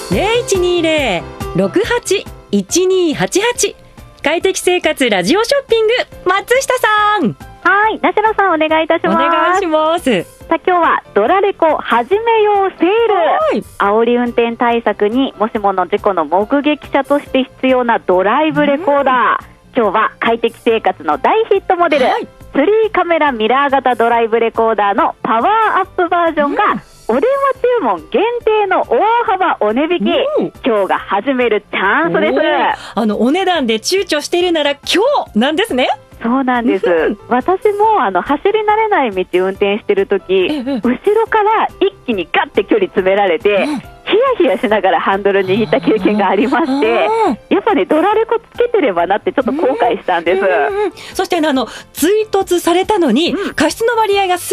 0120-68-1288快適生活ラジオショッピング、松下さん。 はい、梨野さんお願いいたします。 お願いします。 さあ今日はドラレコ始めようセール。煽り運転対策にもしもの事故の目撃者として必要なドライブレコーダー。今日は快適生活の大ヒットモデル、3カメラミラー型ドライブレコーダーのパワーアップバージョンが、お電話注文限定の大幅お値引き、今日が始めるチャンスです。 お値段で躊躇しているなら今日なんですね。 そうなんです。私も走り慣れない道運転してるとき、後ろから一気にガッて距離詰められて、ヒヤヒヤしながらハンドル握った経験がありまして、やっぱねドラレコつけてればなってちょっと後悔したんです。 そして追突されたのに過失の割合が